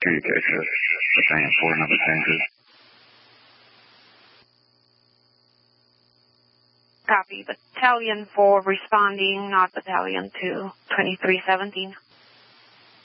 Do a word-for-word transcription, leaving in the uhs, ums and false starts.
Communications, Battalion four, number ten two. Copy. Battalion four responding, not Battalion two, twenty-three seventeen.